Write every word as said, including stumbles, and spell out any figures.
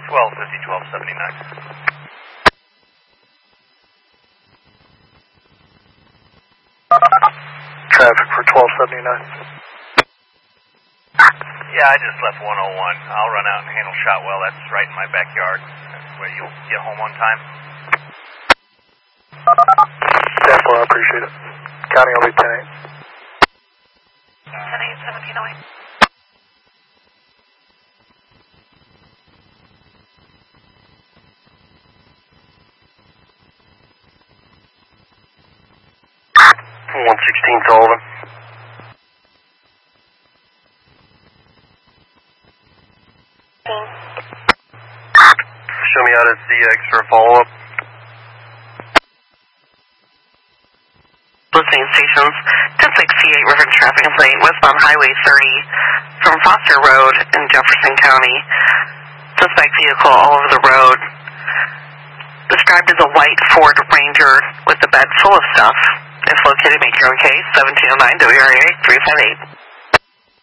twelve fifty, twelve seventy-nine. Traffic for twelve seventy-nine. Yeah, I just left one oh one. I'll run out and handle Shotwell. That's right in my backyard. That's where you'll get home on time. Definitely, I appreciate it. County will be ten eight. ten eight, seventeen oh eight. one sixteen Sullivan. Show me out at Z X for a follow-up. Listening stations, ten sixty-eight River traffic complaint, westbound Highway thirty from Foster Road in Jefferson County. Suspect vehicle all over the road. Described as a white Ford Ranger with a bed full of stuff. If located, make your own case, seventeen oh nine W R A three five eight.